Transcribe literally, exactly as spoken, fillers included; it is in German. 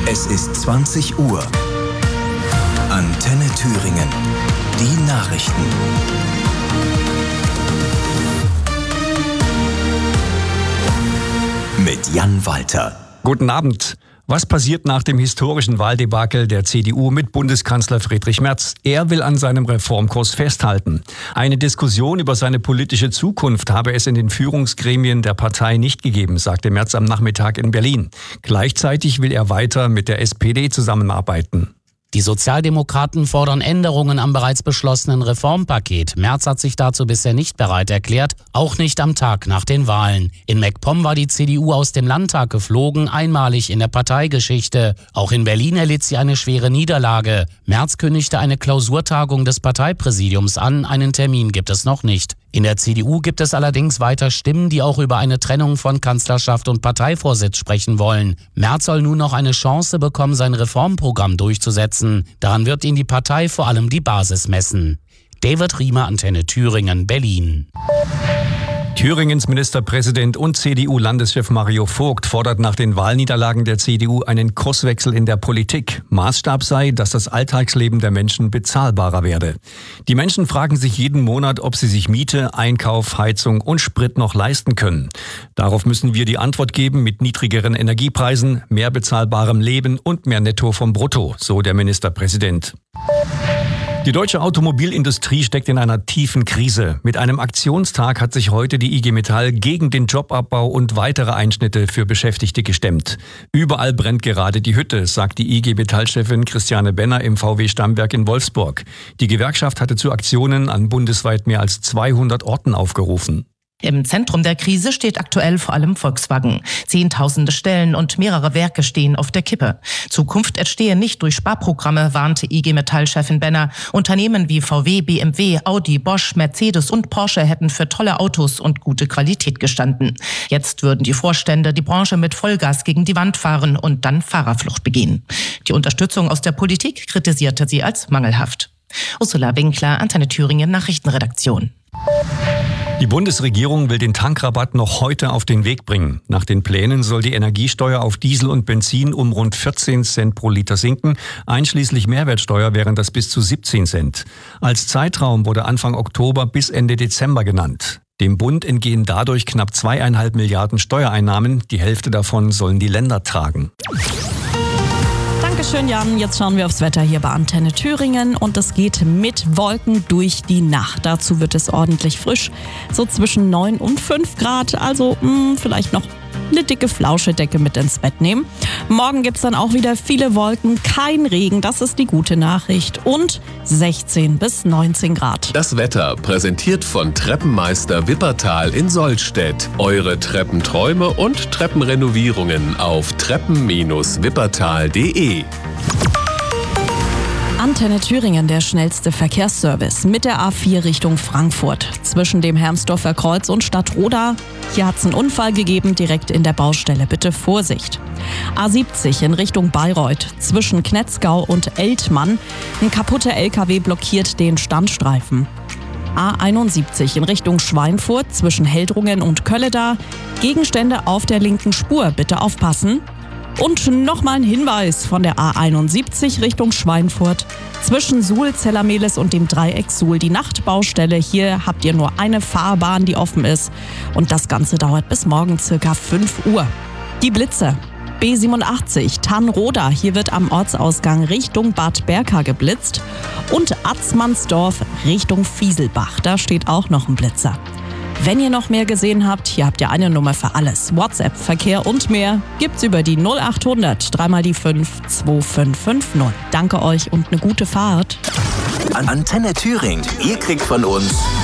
Es ist zwanzig Uhr. Antenne Thüringen. Die Nachrichten. Mit Jan Walter. Guten Abend. Was passiert nach dem historischen Wahldebakel der C D U mit Bundeskanzler Friedrich Merz? Er will an seinem Reformkurs festhalten. Eine Diskussion über seine politische Zukunft habe es in den Führungsgremien der Partei nicht gegeben, sagte Merz am Nachmittag in Berlin. Gleichzeitig will er weiter mit der S P D zusammenarbeiten. Die Sozialdemokraten fordern Änderungen am bereits beschlossenen Reformpaket. Merz hat sich dazu bisher nicht bereit erklärt, auch nicht am Tag nach den Wahlen. In MacPom war die C D U aus dem Landtag geflogen, einmalig in der Parteigeschichte. Auch in Berlin erlitt sie eine schwere Niederlage. Merz kündigte eine Klausurtagung des Parteipräsidiums an, einen Termin gibt es noch nicht. In der C D U gibt es allerdings weiter Stimmen, die auch über eine Trennung von Kanzlerschaft und Parteivorsitz sprechen wollen. Merz soll nun noch eine Chance bekommen, sein Reformprogramm durchzusetzen. Daran wird ihn die Partei vor allem die Basis messen. David Riemer, Antenne Thüringen, Berlin. Thüringens Ministerpräsident und C D U-Landeschef Mario Vogt fordert nach den Wahlniederlagen der C D U einen Kurswechsel in der Politik. Maßstab sei, dass das Alltagsleben der Menschen bezahlbarer werde. Die Menschen fragen sich jeden Monat, ob sie sich Miete, Einkauf, Heizung und Sprit noch leisten können. Darauf müssen wir die Antwort geben mit niedrigeren Energiepreisen, mehr bezahlbarem Leben und mehr Netto vom Brutto, so der Ministerpräsident. Die deutsche Automobilindustrie steckt in einer tiefen Krise. Mit einem Aktionstag hat sich heute die I G Metall gegen den Jobabbau und weitere Einschnitte für Beschäftigte gestemmt. Überall brennt gerade die Hütte, sagt die I G Metall-Chefin Christiane Benner im V W-Stammwerk in Wolfsburg. Die Gewerkschaft hatte zu Aktionen an bundesweit mehr als zweihundert Orten aufgerufen. Im Zentrum der Krise steht aktuell vor allem Volkswagen. Zehntausende Stellen und mehrere Werke stehen auf der Kippe. Zukunft entstehe nicht durch Sparprogramme, warnte I G Metall-Chefin Benner. Unternehmen wie V W, B M W, Audi, Bosch, Mercedes und Porsche hätten für tolle Autos und gute Qualität gestanden. Jetzt würden die Vorstände die Branche mit Vollgas gegen die Wand fahren und dann Fahrerflucht begehen. Die Unterstützung aus der Politik kritisierte sie als mangelhaft. Ursula Winkler, Antenne Thüringen, Nachrichtenredaktion. Die Bundesregierung will den Tankrabatt noch heute auf den Weg bringen. Nach den Plänen soll die Energiesteuer auf Diesel und Benzin um rund vierzehn Cent pro Liter sinken. Einschließlich Mehrwertsteuer wären das bis zu siebzehn Cent. Als Zeitraum wurde Anfang Oktober bis Ende Dezember genannt. Dem Bund entgehen dadurch knapp zweieinhalb Milliarden Steuereinnahmen. Die Hälfte davon sollen die Länder tragen. Dankeschön, Jan. Jetzt schauen wir aufs Wetter hier bei Antenne Thüringen und es geht mit Wolken durch die Nacht. Dazu wird es ordentlich frisch, so zwischen neun und fünf Grad, also mh, vielleicht noch eine dicke Flauschedecke mit ins Bett nehmen. Morgen gibt's dann auch wieder viele Wolken, kein Regen, das ist die gute Nachricht, und sechzehn bis neunzehn Grad. Das Wetter präsentiert von Treppenmeister Wippertal in Sollstedt. Eure Treppenträume und Treppenrenovierungen auf treppen Bindestrich wippertal punkt de. Antenne Thüringen, der schnellste Verkehrsservice mit der A vier Richtung Frankfurt. Zwischen dem Hermsdorfer Kreuz und Stadtroda. Hier hat es einen Unfall gegeben, direkt in der Baustelle. Bitte Vorsicht. A siebzig in Richtung Bayreuth. Zwischen Knetzgau und Eltmann. Ein kaputter L K W blockiert den Standstreifen. A einundsiebzig in Richtung Schweinfurt. Zwischen Heldrungen und Kölleda. Gegenstände auf der linken Spur. Bitte aufpassen. Und nochmal ein Hinweis von der A einundsiebzig Richtung Schweinfurt. Zwischen Suhl, Zellermehlis und dem Dreieck Suhl die Nachtbaustelle. Hier habt ihr nur eine Fahrbahn, die offen ist. Und das Ganze dauert bis morgen circa fünf Uhr. Die Blitze. B siebenundachtzig, Tannroda. Hier wird am Ortsausgang Richtung Bad Berka geblitzt. Und Atzmannsdorf Richtung Fieselbach. Da steht auch noch ein Blitzer. Wenn ihr noch mehr gesehen habt, hier habt ihr eine Nummer für alles. WhatsApp, Verkehr und mehr gibt's über die null achthundert dreimal die fünf zwei fünf fünf null. Danke euch und eine gute Fahrt. Antenne Thüringen. Ihr kriegt von uns